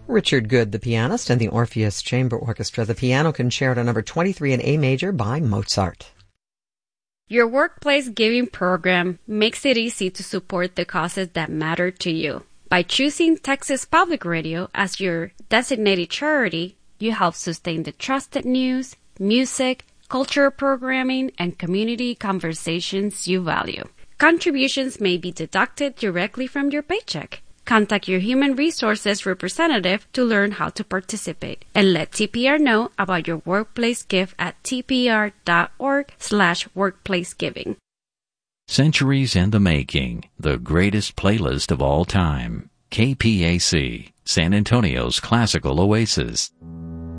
Richard Good, the pianist, and the Orpheus Chamber Orchestra, the Piano Concerto No. 23 in A Major by Mozart. Your workplace giving program makes it easy to support the causes that matter to you. By choosing Texas Public Radio as your designated charity, you help sustain the trusted news, music, cultural programming, and community conversations you value. Contributions may be deducted directly from your paycheck. Contact your human resources representative to learn how to participate, and let TPR know about your workplace gift at tpr.org/workplacegiving. Centuries in the Making, the greatest playlist of all time. KPAC, San Antonio's classical oasis.